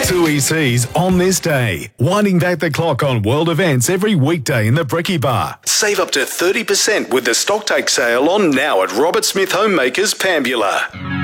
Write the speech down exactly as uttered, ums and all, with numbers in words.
Tui C's On This Day, winding back the clock on world events every weekday in the Bricky Bar. Save up to thirty percent with the Stocktake sale on now at Robert Smith Homemakers, Pambula.